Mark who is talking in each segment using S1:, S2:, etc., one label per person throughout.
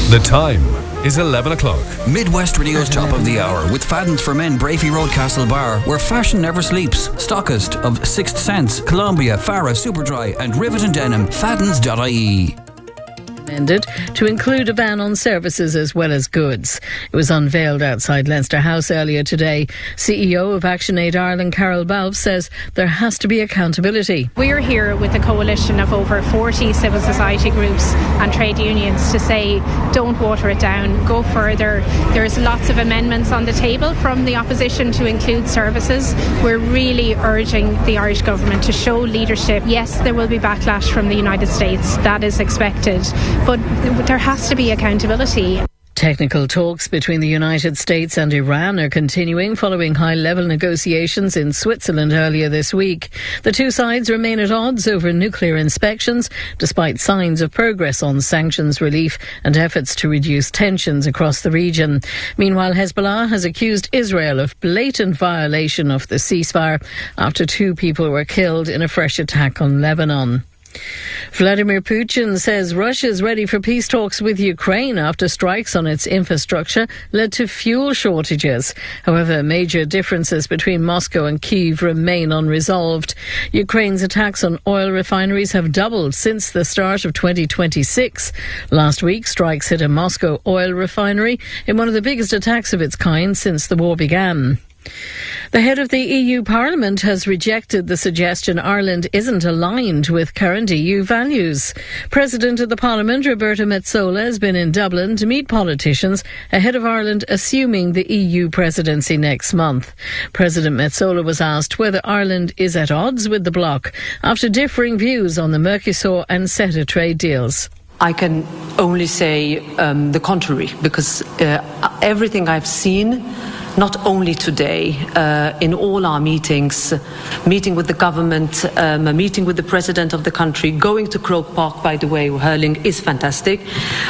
S1: The time is 11 o'clock.
S2: Midwest Radio's Top of the Hour with Fadden's for Men, Brafey Road, Castlebar, where fashion never sleeps. Stockist of Sixth Sense, Columbia, Farah, Superdry and Rivet and Denim. Faddens.ie.
S3: Amended to include a ban on services as well as goods. It was unveiled outside Leinster House earlier today. CEO of ActionAid Ireland, Carol Balfe, says there has to be accountability.
S4: We're here with a coalition of over 40 civil society groups and trade unions to say don't water it down, go further. There's lots of amendments on the table from the opposition to include services. We're really urging the Irish government to show leadership. Yes, there will be backlash from the United States, that is expected, but there has to be accountability.
S3: Technical talks between the United States and Iran are continuing following high-level negotiations in Switzerland earlier this week. The two sides remain at odds over nuclear inspections, despite signs of progress on sanctions relief and efforts to reduce tensions across the region. Meanwhile, Hezbollah has accused Israel of blatant violation of the ceasefire after 2 people were killed in a fresh attack on Lebanon. Vladimir Putin says Russia is ready for peace talks with Ukraine after strikes on its infrastructure led to fuel shortages. However, major differences between Moscow and Kyiv remain unresolved. Ukraine's attacks on oil refineries have doubled since the start of 2026. Last week, strikes hit a Moscow oil refinery in one of the biggest attacks of its kind since the war began. The head of the EU Parliament has rejected the suggestion Ireland isn't aligned with current EU values. President of the Parliament, Roberta Metsola, has been in Dublin to meet politicians ahead of Ireland assuming the EU presidency next month. President Metsola was asked whether Ireland is at odds with the bloc after differing views on the Mercosur and CETA trade deals.
S5: I can only say the contrary, because everything I've seen, not only today, in all our meetings, meeting with the government, meeting with the president of the country, going to Croke Park, by the way, hurling is fantastic,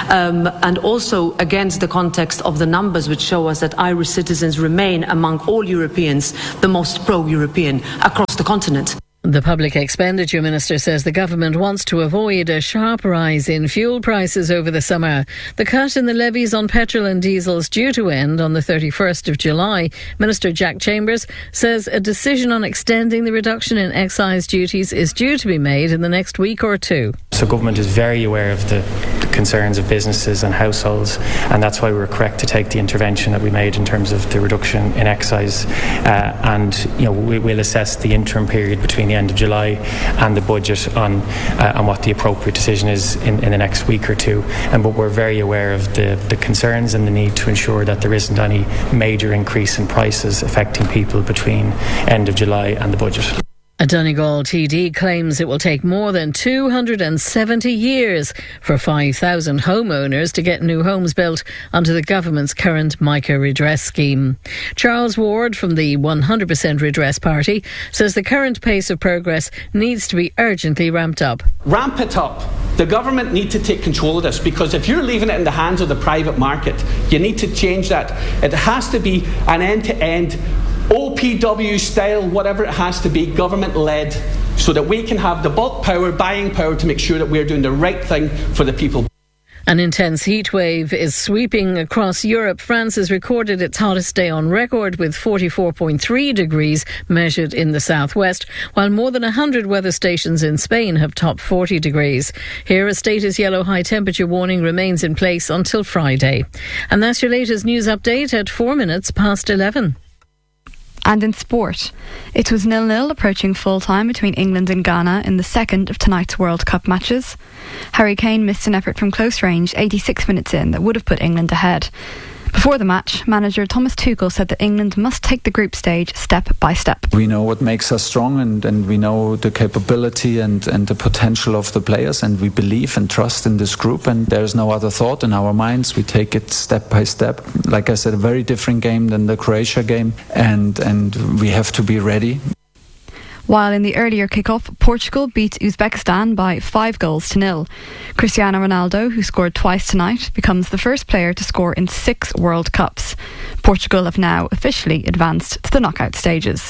S5: and also against the context of the numbers which show us that Irish citizens remain among all Europeans the most pro-European across the continent.
S3: The Public Expenditure Minister says the government wants to avoid a sharp rise in fuel prices over the summer. The cut in the levies on petrol and diesel is due to end on the 31st of July. Minister Jack Chambers says a decision on extending the reduction in excise duties is due to be made in the next week or two.
S6: So government is very aware of the concerns of businesses and households, and that's why we were correct to take the intervention that we made in terms of the reduction in excise, and we'll assess the interim period between the end of July and the budget on what the appropriate decision is in the next week or two. But we're very aware of the concerns and the need to ensure that there isn't any major increase in prices affecting people between end of July and the budget.
S3: A Donegal TD claims it will take more than 270 years for 5,000 homeowners to get new homes built under the government's current MICA redress scheme. Charles Ward from the 100% Redress Party says the current pace of progress needs to be urgently ramped up.
S7: Ramp it up. The government need to take control of this, because if you're leaving it in the hands of the private market, you need to change that. It has to be an end-to-end OPW style, whatever it has to be, government-led, so that we can have the bulk power, buying power to make sure that we're doing the right thing for the people.
S3: An intense heat wave is sweeping across Europe. France has recorded its hottest day on record with 44.3 degrees measured in the southwest, while more than 100 weather stations in Spain have topped 40 degrees. Here, a status yellow high temperature warning remains in place until Friday. And that's your latest news update at 4 minutes past 11.
S8: And in sport, it was 0-0 approaching full-time between England and Ghana in the second of tonight's World Cup matches. Harry Kane missed an effort from close range 86 minutes in that would have put England ahead. Before the match, manager Thomas Tuchel said that England must take the group stage step by step.
S9: We know what makes us strong, and we know the capability and the potential of the players, and we believe and trust in this group, and there's no other thought in our minds. We take it step by step. Like I said, a very different game than the Croatia game, and we have to be ready.
S8: While in the earlier kick-off, Portugal beat Uzbekistan by 5-0. Cristiano Ronaldo, who scored twice tonight, becomes the first player to score in 6 World Cups. Portugal have now officially advanced to the knockout stages.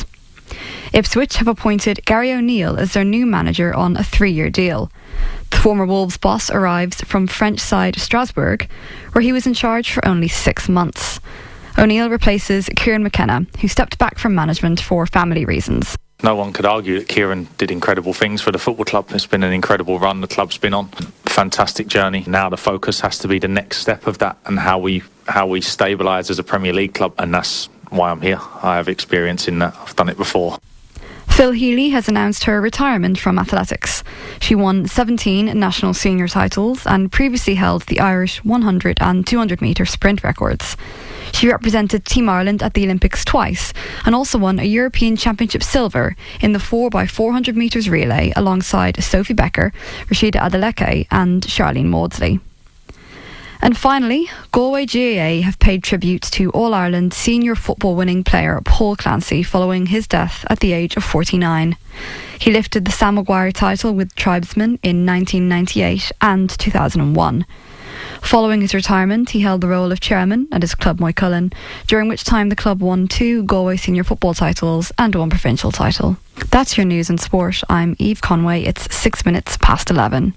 S8: Ipswich have appointed Gary O'Neill as their new manager on a 3-year deal. The former Wolves boss arrives from French side Strasbourg, where he was in charge for only 6 months. O'Neill replaces Kieran McKenna, who stepped back from management for family reasons.
S10: No one could argue that Kieran did incredible things for the football club. It's been an incredible run the club's been on. Fantastic journey. Now the focus has to be the next step of that and how we stabilise as a Premier League club, and that's why I'm here. I have experience in that. I've done it before.
S8: Phil Healy has announced her retirement from athletics. She won 17 national senior titles and previously held the Irish 100 and 200 metre sprint records. She represented Team Ireland at the Olympics twice and also won a European Championship silver in the 4x400 metres relay alongside Sophie Becker, Rashida Adeleke and Charlene Maudsley. And finally, Galway GAA have paid tribute to All-Ireland senior football winning player Paul Clancy following his death at the age of 49. He lifted the Sam Maguire title with Tribesmen in 1998 and 2001. Following his retirement, he held the role of chairman at his club Moycullen, during which time the club won 2 Galway senior football titles and 1 provincial title. That's your news and sport. I'm Eve Conway. It's 6 minutes past 11.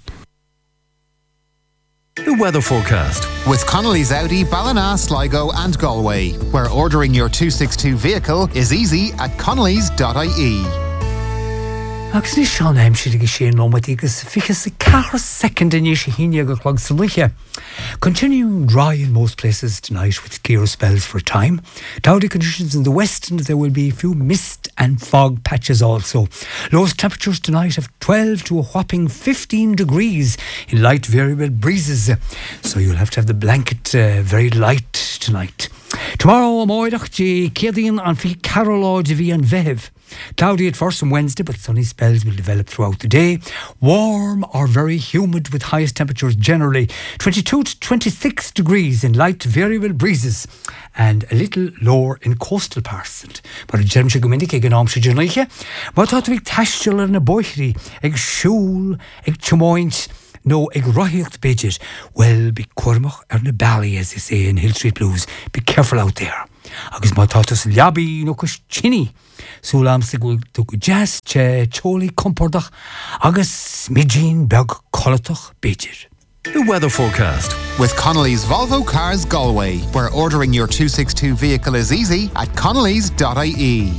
S1: The weather forecast
S11: with Connolly's Audi, Ballina, Sligo and Galway, where ordering your 262 vehicle is easy at connellys.ie.
S12: Agus ní seán aimsir agus sé nómatígus fichas a car second in Yeshihine go clog Salucha. Continuing dry in most places tonight with clear spells for a time. Cloudy conditions in the west, and there will be a few mist and fog patches also. Lowest temperatures tonight of 12 to a whopping 15 degrees in light variable breezes. So you'll have to have the blanket very light tonight. Tomorrow, Moidach, Kirdin and Fi Carolo de Vi and Vev. Cloudy at first on Wednesday, but sunny spells will develop throughout the day. Warm or very humid with highest temperatures generally 22 to 26 degrees in light variable breezes and a little lower in coastal parts. But in general, Gomindic, ag an amsa Janaiche, but thought to be tashel and a boichery, ag shul, ag chamoint. No, ag roicht bidget. Well, be cormach na bally, as they say in Hill Street Blues. Be careful out there. Agus ma tatas liabi no kush chini. Sulam sigul to jazz che choli compordach. Agus midjin beg kolatoch bidget.
S1: The weather forecast
S11: with Connolly's Volvo Cars Galway, where ordering your 262 vehicle is easy at connellys.ie.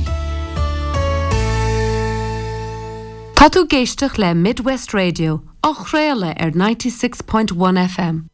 S13: Tá tú géisteach le Midwest Radio, á chréile 96.1 FM.